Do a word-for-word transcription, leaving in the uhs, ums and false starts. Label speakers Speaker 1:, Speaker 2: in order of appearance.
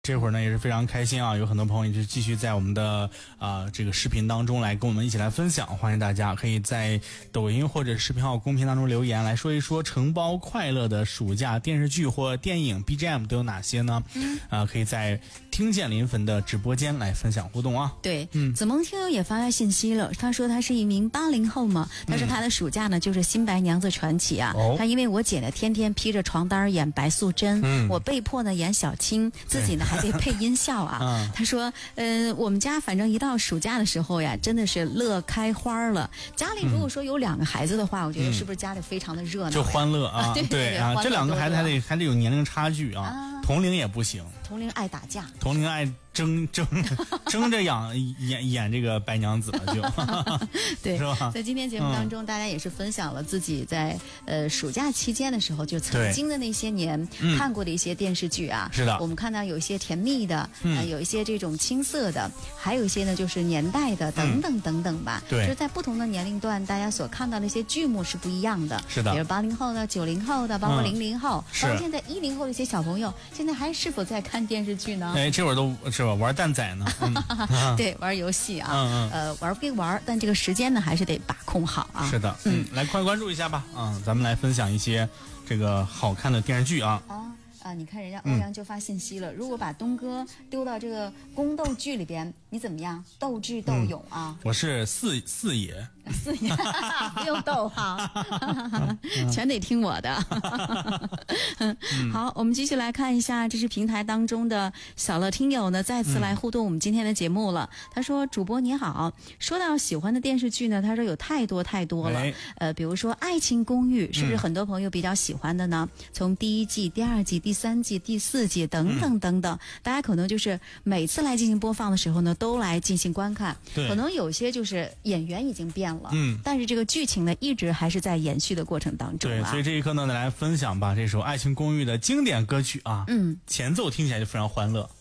Speaker 1: 这会儿呢也是非常开心啊，有很多朋友一直继续在我们的啊、呃、这个视频当中来跟我们一起来分享，欢迎大家可以在抖音或者视频号公屏当中留言来说一说承包快乐的暑假电视剧或电影 B G M 都有哪些呢？嗯，啊、呃，可以在听见林粉的直播间来分享互动啊。
Speaker 2: 对，嗯，子萌听友也发来信息了，他说他是一名八零后嘛，他说他的暑假呢就是《新白娘子传奇》啊，哦、他因为我姐呢天天披着床单演白素贞，嗯，我被迫呢演小青，自己呢还得配音效啊。嗯、他说，呃，我们家反正一到暑假的时候呀，真的是乐开花了。家里如果说有两个孩子的话，嗯、我觉得是不是家里非常的热闹？
Speaker 1: 就欢乐啊，
Speaker 2: 对
Speaker 1: 对啊，这两个孩子还得还得有年龄差距啊，啊同龄也不行，
Speaker 2: 同龄爱打架，
Speaker 1: 同龄爱。争争争着养演演这个白娘子了就
Speaker 2: 对，
Speaker 1: 是吧？
Speaker 2: 在今天节目当中、嗯、大家也是分享了自己在呃暑假期间的时候就曾经的那些年看过的一些电视剧啊、
Speaker 1: 嗯、是的，
Speaker 2: 我们看到有一些甜蜜的、嗯呃、有一些这种青涩的，还有一些呢就是年代的等等等等吧、嗯、
Speaker 1: 对，
Speaker 2: 就是在不同的年龄段大家所看到的一些剧目是不一样的，
Speaker 1: 是的，
Speaker 2: 比如八零后的九零后的包括零零后、
Speaker 1: 嗯、
Speaker 2: 包括现在一零后的一些小朋友现在还是否在看电视剧呢？
Speaker 1: 哎，这会儿都是吧玩蛋仔呢
Speaker 2: 嗯、对，玩游戏啊，嗯嗯呃，玩归玩，但这个时间呢，还是得把控好啊。
Speaker 1: 是的，嗯，来快关注一下吧，嗯，咱们来分享一些这个好看的电视剧啊。
Speaker 2: 啊啊！你看人家欧阳就发信息了，嗯、如果把东哥丢到这个宫斗剧里边，你怎么样？斗智斗勇啊！
Speaker 1: 嗯、我是四四爷，
Speaker 2: 四爷不用斗哈，全得听我的。好，我们继续来看一下，这是平台当中的小乐听友呢，再次来互动我们今天的节目了。嗯、他说：“主播你好，说到喜欢的电视剧呢，他说有太多太多了。哎、呃，比如说《爱情公寓》，是不是很多朋友比较喜欢的呢？嗯、从第一季、第二季、第三季、第四季等等等等，嗯、大家可能就是每次来进行播放的时候呢，都来进行观看。
Speaker 1: 对，
Speaker 2: 可能有些就是演员已经变了，
Speaker 1: 嗯，
Speaker 2: 但是这个剧情呢，一直还是在延续的过程当中。
Speaker 1: 对，所以这一刻呢，来分享吧这首《爱情公寓》的经典歌曲啊，
Speaker 2: 嗯，
Speaker 1: 前奏听起来就非常欢乐。